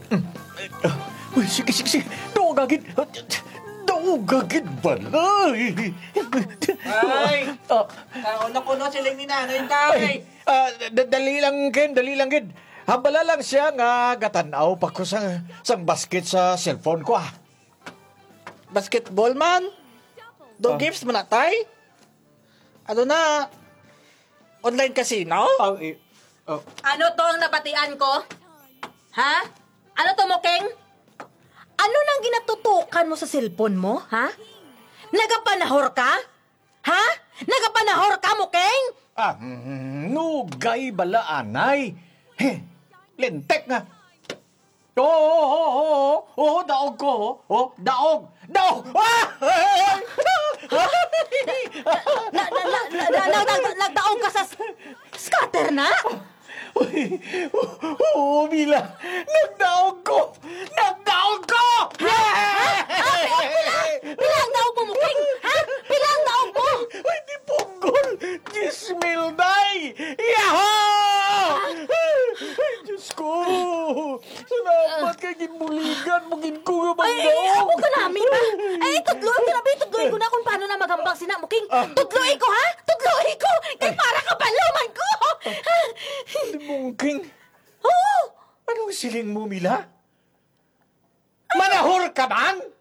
Uy, sige, sige, sige. Daugagid. Daugagid balay. Ay! Ah, Kuno sila ni nanay tatay. dali lang, Ken, dali lang, Ken. Hambala lang siya nga gatanaw pa ko sang basket sa cellphone ko, ah. Basketball man? Do games man na tay? Ano na? Online casino? Ano to ang nabatian ko? Ha? Ano to, Mokeng? Ano nang ginatutukan mo sa cellphone mo, ha? Nagapanahor ka? Ha? Nagapanahor ka, Mokeng? Nugay bala, anay. Lentek nga. Oo, daog ko. Daog. Daog! Nagdaog ka sa scatter na? Oo, Mila. Nagdaog ko! Nagdaog ko! Pila ang daog mo, Mokeng? Ha? Pila ang daog mo? Ay, di punggol! 10,000 day! Yahoo! Ay, Diyos ko! Salamat kay ginbuligan mo ginkuga bang daog! Ako ka namin, ha? Ay, tudloy ko na, be. Tudloy ko na kung paano na magambang sina, Mokeng. Tudloy ko, ha? Tudloy ko! Kay para ka paluman ko! Di mungking. Oo! Anong siling mo, Mila? Manahor ka man?